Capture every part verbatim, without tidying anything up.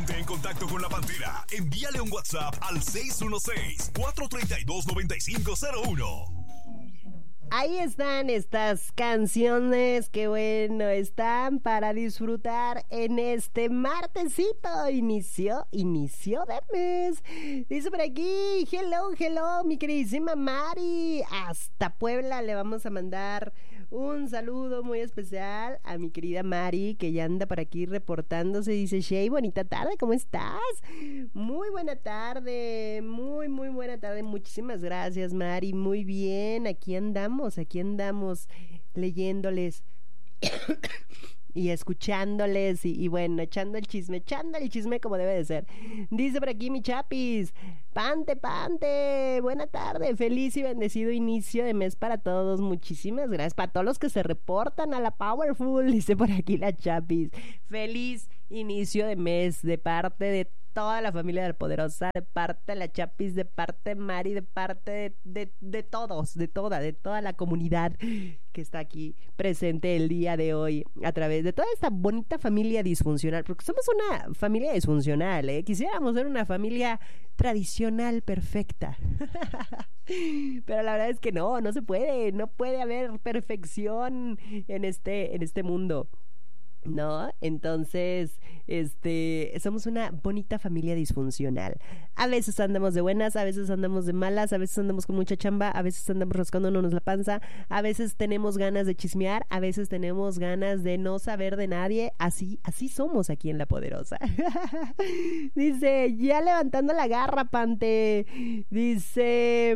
Ponte en contacto con La Pantera. Envíale un WhatsApp al seis uno seis, cuatro tres dos, nueve cinco cero uno. Ahí están estas canciones que bueno, están para disfrutar en este martesito, inicio, inicio de mes. Dice por aquí, hello, hello, mi queridísima Mari, hasta Puebla le vamos a mandar un saludo muy especial a mi querida Mari, que ya anda por aquí reportándose. Dice, Shay, bonita tarde, ¿cómo estás? Muy buena tarde, muy, muy buena tarde. Muchísimas gracias, Mari. Muy bien, aquí andamos, aquí andamos leyéndoles y escuchándoles y, y bueno, echando el chisme, echando el chisme como debe de ser. Dice por aquí mi chapis, Pante, Pante, buena tarde, feliz y bendecido inicio de mes para todos, muchísimas gracias, para todos los que se reportan a la Powerful, dice por aquí la chapis, feliz inicio de mes de parte de toda la familia del Poderosa, de parte de la Chapis, de parte de Mari, de parte de, de, de todos, de toda, de toda la comunidad que está aquí presente el día de hoy a través de toda esta bonita familia disfuncional, porque somos una familia disfuncional, ¿eh? Quisiéramos ser una familia tradicional perfecta. Pero la verdad es que no, no se puede, no puede haber perfección en este, en este mundo, ¿no? Entonces, este, somos una bonita familia disfuncional. A veces andamos de buenas, a veces andamos de malas, a veces andamos con mucha chamba, a veces andamos rascándonos la panza, a veces tenemos ganas de chismear, a veces tenemos ganas de no saber de nadie. Así, así somos aquí en La Poderosa. Dice, ya levantando la garra, Pante. Dice...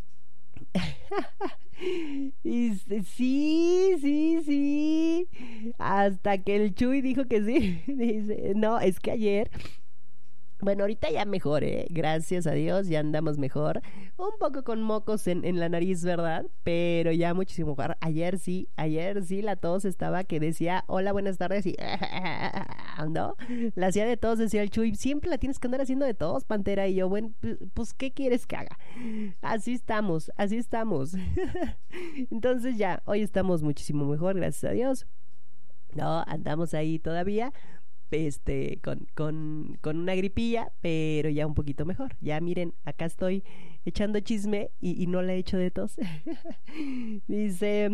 Y sí, sí, sí. Hasta que el Chuy dijo que sí. Dice, no, es que ayer. Bueno, ahorita ya mejor, ¿eh? Gracias a Dios, ya andamos mejor. Un poco con mocos en, en la nariz, ¿verdad? Pero ya muchísimo mejor. Ayer sí, ayer sí la tos estaba que decía, hola, buenas tardes, y... ¿no? La hacía de tos, decía el Chuy. Siempre la tienes que andar haciendo de tos, Pantera. Y yo, bueno, pues, ¿qué quieres que haga? Así estamos, así estamos. Entonces ya, hoy estamos muchísimo mejor, gracias a Dios. No, andamos ahí todavía. Este, con, con, con una gripilla, pero ya un poquito mejor. Ya miren, acá estoy echando chisme y, y no le echo de tos. Dice,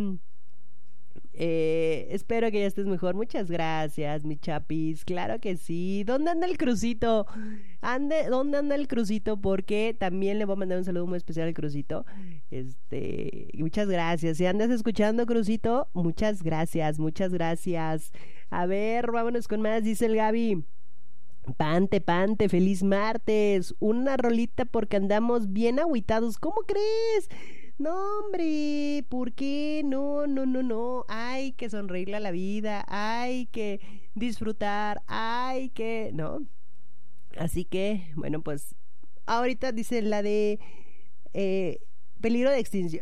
eh, espero que ya estés mejor. Muchas gracias, mi chapis. Claro que sí. ¿Dónde anda el Crucito? Ande, ¿dónde anda el Crucito? Porque también le voy a mandar un saludo muy especial al Crucito. Este, muchas gracias. Si andas escuchando, Crucito, muchas gracias, muchas gracias. A ver, vámonos con más, dice el Gaby. Pante, Pante, feliz martes. Una rolita porque andamos bien agüitados. ¿Cómo crees? No, hombre, ¿por qué? No, no, no, no. Hay que sonreírle a la vida. Hay que disfrutar. Hay que... ¿no? Así que, bueno, pues ahorita dice la de eh, peligro de extinción.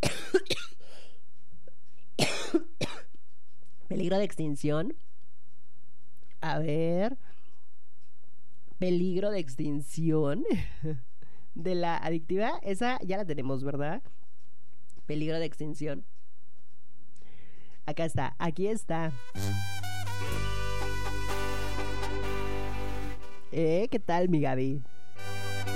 Peligro de extinción. A ver. Peligro de extinción. De la adictiva. Esa ya la tenemos, ¿verdad? Peligro de extinción. Acá está. Aquí está. ¿Eh? ¿Qué tal, mi Gaby?